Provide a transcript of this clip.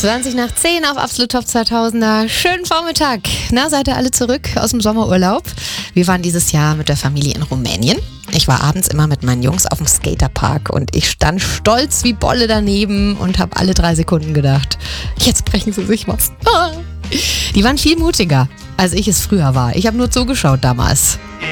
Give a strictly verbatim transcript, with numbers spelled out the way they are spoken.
zwanzig nach zehn auf Absolut Top zweitausender. Schönen Vormittag. Na, seid ihr alle zurück aus dem Sommerurlaub? Wir waren dieses Jahr mit der Familie in Rumänien. Ich war abends immer mit meinen Jungs auf dem Skaterpark und ich stand stolz wie Bolle daneben und habe alle drei Sekunden gedacht, jetzt brechen sie sich was. Ah. Die waren viel mutiger, als ich es früher war. Ich habe nur zugeschaut damals.